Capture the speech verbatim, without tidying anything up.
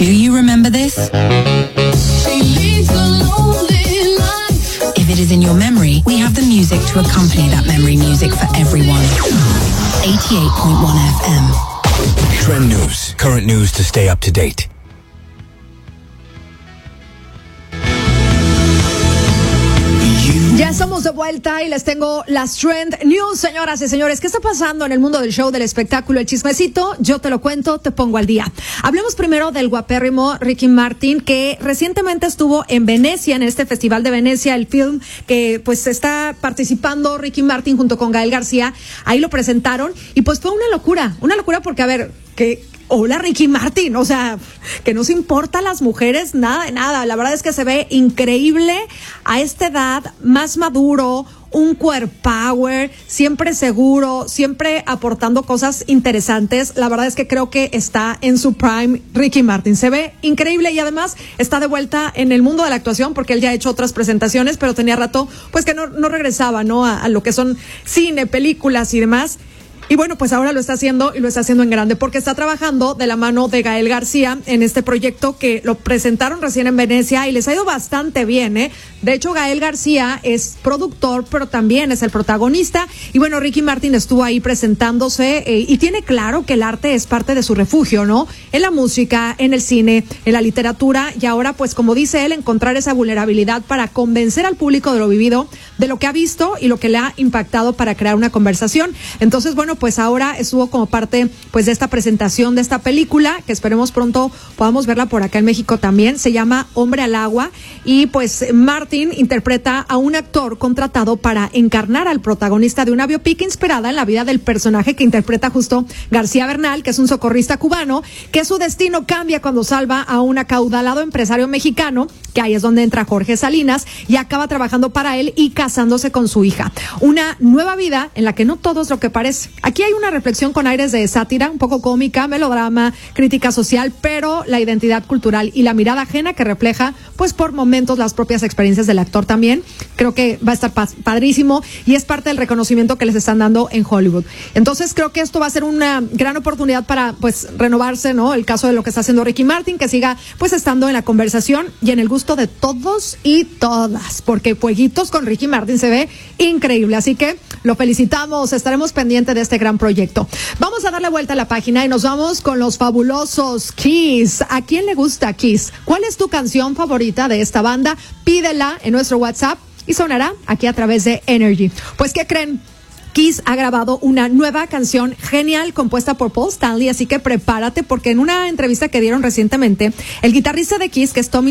Do you remember this? If it is in your memory, we have the music to accompany that memory music for everyone. eighty-eight point one F M. Trend news, current news to stay up to date. Ya estamos de vuelta y les tengo las Trend News, señoras y señores. ¿Qué está pasando en el mundo del show, del espectáculo, el chismecito? Yo te lo cuento, te pongo al día. Hablemos primero del guapérrimo Ricky Martin, que recientemente estuvo en Venecia, en este Festival de Venecia, el film que pues está participando Ricky Martin junto con Gael García. Ahí lo presentaron y pues fue una locura, una locura porque, a ver, que... Hola Ricky Martin, o sea, que no se importa a las mujeres, nada de nada. La verdad es que se ve increíble a esta edad, más maduro, un core power, siempre seguro, siempre aportando cosas interesantes. La verdad es que creo que está en su prime Ricky Martin. Se ve increíble y además está de vuelta en el mundo de la actuación porque él ya ha hecho otras presentaciones, pero tenía rato pues que no, no regresaba, ¿no? A, a lo que son cine, películas y demás. Y bueno, pues ahora lo está haciendo y lo está haciendo en grande porque está trabajando de la mano de Gael García en este proyecto que lo presentaron recién en Venecia y les ha ido bastante bien, ¿eh? De hecho, Gael García es productor, pero también es el protagonista. Y bueno, Ricky Martin estuvo ahí presentándose eh, y tiene claro que el arte es parte de su refugio, ¿no? En la música, en el cine, en la literatura y ahora, pues como dice él, encontrar esa vulnerabilidad para convencer al público de lo vivido, de lo que ha visto y lo que le ha impactado para crear una conversación. Entonces, bueno, pues ahora estuvo como parte pues de esta presentación de esta película que esperemos pronto podamos verla por acá en México también. Se llama Hombre al Agua y pues Martin interpreta a un actor contratado para encarnar al protagonista de una biopic inspirada en la vida del personaje que interpreta justo García Bernal, que es un socorrista cubano, que su destino cambia cuando salva a un acaudalado empresario mexicano, que ahí es donde entra Jorge Salinas y acaba trabajando para él y casándose con su hija. Una nueva vida en la que no todo es lo que parece. Aquí hay una reflexión con aires de sátira, un poco cómica, melodrama, crítica social, pero la identidad cultural y la mirada ajena que refleja, pues por momentos, las propias experiencias del actor también. Creo que va a estar padrísimo y es parte del reconocimiento que les están dando en Hollywood. Entonces creo que esto va a ser una gran oportunidad para pues renovarse, ¿no? El caso de lo que está haciendo Ricky Martin, que siga pues estando en la conversación y en el gusto de todos y todas, porque Fueguitos con Ricky Martin se ve increíble, así que lo felicitamos, estaremos pendientes de este gran proyecto. Vamos a darle vuelta a la página y nos vamos con los fabulosos Kiss. ¿A quién le gusta Kiss? ¿Cuál es tu canción favorita de esta banda? Pídela en nuestro WhatsApp y sonará aquí a través de Energy. Pues, ¿qué creen? Kiss ha grabado una nueva canción genial compuesta por Paul Stanley, así que prepárate porque en una entrevista que dieron recientemente, el guitarrista de Kiss, que es Tommy